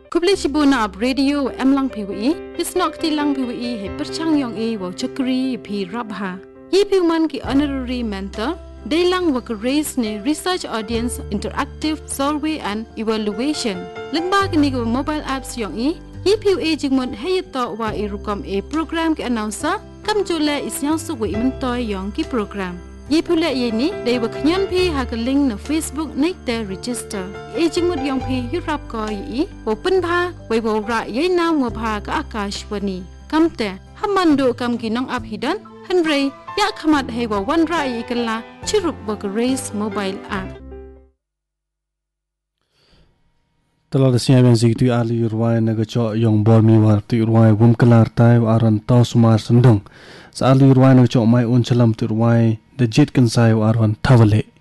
Kublishibuna ab radio lang PWE, Pisnok ti lang PWE he perchang yong e wa chakri pi rabha. Ye piuman ki honorary mentor, they lang wak raise ne research audience interactive survey and evaluation. Lagba ni ko mobile apps yong e, ye PWE jingmon heyato wa irukom e program ki announcer, kam jole isyang suwa imentoy yong ki program. Ye pula ye ni they wak nyan pi ha ka link na Facebook nek te register. E jingmot yong pi yurap ko yi wo pen pha wai wo ra ye na mo pha ka Akashwani. Kam te hamando kam ki nong ap hidan hanrei ya khamat he wo wan ra yi kala chirup wak raise mobile app. Tala da siya ben ziktu ali urway na gacho yung bol mi war tu urway gum kalar tay aran to sumar sundong. Sa ali urway na gacho may unchalam tu urway da jit kan sayo arwan tawale.